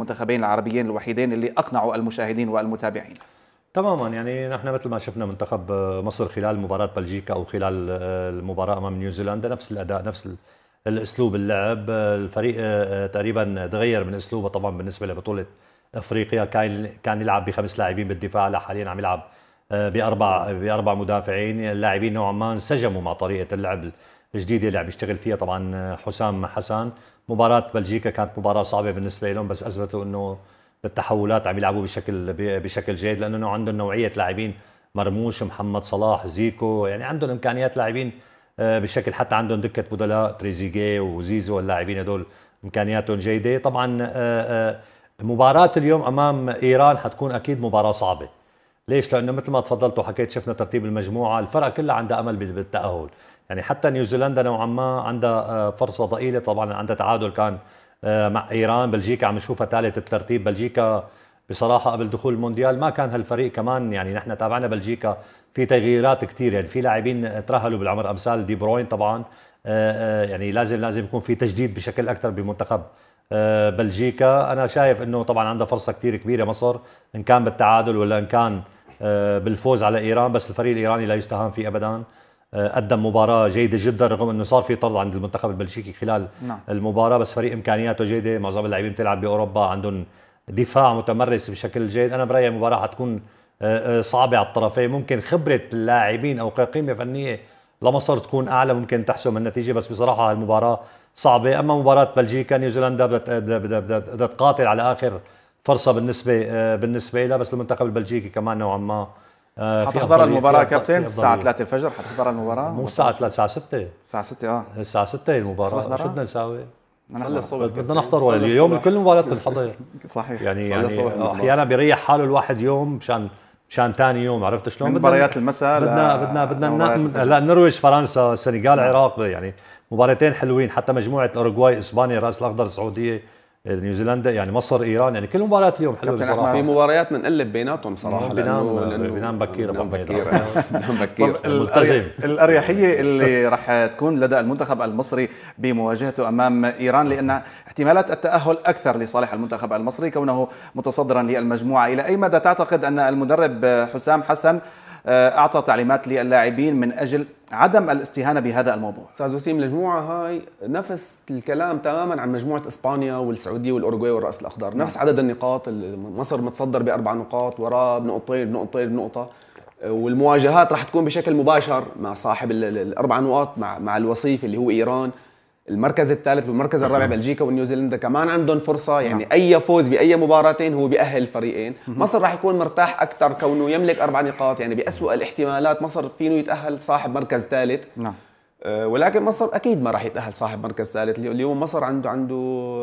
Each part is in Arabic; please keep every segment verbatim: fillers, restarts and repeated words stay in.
المنتخبين العربيين الوحيدين اللي أقنعوا المشاهدين والمتابعين. تماما، يعني نحن مثل ما شفنا منتخب مصر خلال مباراة بلجيكا أو خلال المباراة أمام نيوزيلندا نفس الأداء نفس الأسلوب اللعب. الفريق تقريبا تغير من أسلوبه طبعا بالنسبة لبطولة أفريقيا، كان كان يلعب بخمس لاعبين بالدفاع، لا حاليا عم يلعب بأربع بأربع مدافعين. اللاعبين نوعا ما انسجموا مع طريقة اللعب الجديدة اللي عم يشتغل فيها طبعا حسام حسن. مباراة بلجيكا كانت مباراة صعبة بالنسبة لهم، بس أثبتوا إنه بالتحولات عم يلعبوا بشكل بشكل جيد، لأنه عندهم نوعية لاعبين مرموش، محمد صلاح، زيكو، يعني عندهم إمكانيات لاعبين بشكل، حتى عندهم دكة بدلاء تريزيجيه وزيزو، واللاعبين هدول إمكانياتهم جيدة. طبعا مباراة اليوم أمام إيران حتكون أكيد مباراة صعبة. ليش؟ لأنه مثل ما تفضلت وحكيت شفنا ترتيب المجموعة، الفرق كلها عندها أمل بالتأهل. يعني حتى نيوزيلندا نوعا ما عندها فرصة ضئيلة، طبعا عندها تعادل كان مع إيران. بلجيكا عم نشوفها ثالث الترتيب. بلجيكا بصراحة قبل دخول المونديال ما كان هالفريق كمان، يعني نحن تابعنا بلجيكا في تغييرات كثير، يعني في لاعبين ترهلوا بالعمر أمثال دي بروين طبعا، يعني لازم لازم يكون في تجديد بشكل أكثر بمنتخب بلجيكا. أنا شايف إنه طبعا عندها فرصة كثير كبيرة مصر، إن كان بالتعادل ولا إن كان بالفوز على إيران، بس الفريق الإيراني لا يستهان فيه أبدا. قدم مباراة جيدة جدا رغم انه صار في طرد عند المنتخب البلجيكي خلال نعم. المباراة، بس فريق امكانياته جيدة، معظم اللاعبين بتلعب باوروبا، عندهم دفاع متمرس بشكل جيد. انا برايي المباراة حتكون صعبة على الطرفين، ممكن خبرة اللاعبين او قيمة فنية لمصر تكون اعلى، ممكن تحسم النتيجة، بس بصراحة المباراة صعبة. اما مباراة بلجيكا نيوزيلندا بدها تقاتل على اخر فرصة بالنسبة بالنسبة لها، بس المنتخب البلجيكي كمان نوعا ما حتحضر المباراة كابتن الساعة ثلاثة الفجر، حتحضر المباراة؟ مو الساعة ثلاثة، الساعة ستة. الساعة ستة اه الساعة ستة المباراة، شو بدنا نساوي؟ نصلي الصبح، بدنا نحضر ولا اليوم كل المباريات بنحضر. صحيح. يعني يعني احيانا بيريح حاله الواحد يوم مشان مشان ثاني يوم، عرفت شلون؟ مباريات المساء بدنا بدنا بدنا لا النرويج فرنسا السنغال العراق، يعني مباراتين حلوين. حتى مجموعة الاوروغواي اسبانيا الراس الاخضر السعودية نيوزيلندا، يعني مصر ايران، يعني كل مباراه اليوم حلوه بصراحه. في مباريات بنقلب بيناتهم صراحه، بنام بنام بكير بنام بكير بنام بكير ملتزم. الاريحيه اللي راح تكون لدى المنتخب المصري بمواجهته امام ايران، لان احتمالات التاهل اكثر لصالح المنتخب المصري كونه متصدرا للمجموعه، الى اي مدى تعتقد ان المدرب حسام حسن اعطى تعليمات للاعبين من اجل عدم الاستهانه بهذا الموضوع؟ استاذ وسيم، المجموعه هاي نفس الكلام تماما عن مجموعه اسبانيا والسعوديه والاوروغواي والراس الاخضر، نفس عدد النقاط. مصر متصدر باربع نقاط، وراه بنقطتين بنقطتين بنقطه، والمواجهات راح تكون بشكل مباشر مع صاحب الاربع نقاط، مع مع الوصيف اللي هو ايران. المركز الثالث والمركز الرابع بلجيكا ونيوزيلندا كمان عندهم فرصة، يعني أي فوز بأي مباراتين هو بيأهل الفريقين. مصر راح يكون مرتاح أكثر كونه يملك أربع نقاط، يعني بأسوأ الاحتمالات مصر فينه يتأهل صاحب مركز ثالث. نعم. أه ولكن مصر أكيد ما راح يتأهل صاحب مركز ثالث. اليوم مصر عنده عنده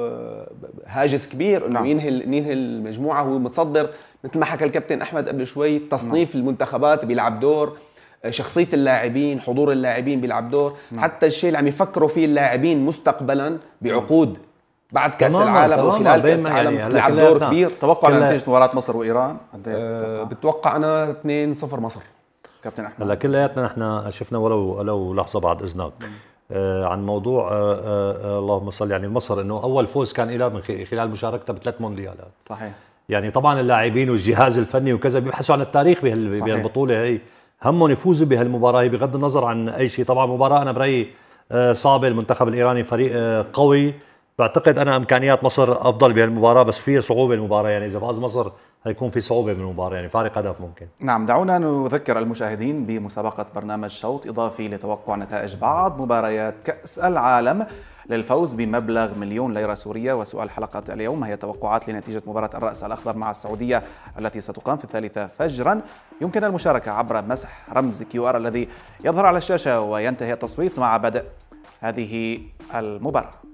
هاجس كبير إنه نعم. ينهي ينهي المجموعة، هو متصدر مثل ما حكى الكابتن أحمد قبل شوي. تصنيف نعم. المنتخبات بيلعب دور، شخصية اللاعبين، حضور اللاعبين بيلعب دور. نعم. حتى الشيء اللي عم يفكروا فيه اللاعبين مستقبلا بعقود بعد كأس العالم أو خلال كأس العالم يعني بيلعب دور كبير. توقع نتيجة مباراة مصر وإيران؟ أه بتوقع أنا اثنين صفر مصر. كابتن أحمد. هلا كلياتنا نحن شفنا ولو لو لحظة بعد إذنك آه عن موضوع آه آه اللهم صل يعني مصر، إنه أول فوز كان إلى من خلال مشاركتها بثلاث مونديالات. صحيح. يعني طبعا اللاعبين والجهاز الفني وكذا بيبحثوا عن التاريخ بهالبطولة هي، همهم يفوزوا بهالمباراة بغض النظر عن أي شيء. طبعا مباراة أنا برأيي صعبة، المنتخب الإيراني فريق قوي، بعتقد أنا إمكانيات مصر أفضل بهالمباراة، بس في صعوبة المباراة، يعني إذا فاز مصر هيكون في صعوبة بالمباراة، يعني فارق هدف ممكن. نعم، دعونا نذكر المشاهدين بمسابقة برنامج شوط إضافي لتوقع نتائج بعض مباريات كأس العالم للفوز بمبلغ مليون ليرة سورية. وسؤال حلقة اليوم هي توقعات لنتيجة مباراة الرأس الأخضر مع السعودية التي ستقام في الثالثة فجرا. يمكن المشاركة عبر مسح رمز كيو آر الذي يظهر على الشاشة، وينتهي التصويت مع بدء هذه المباراة.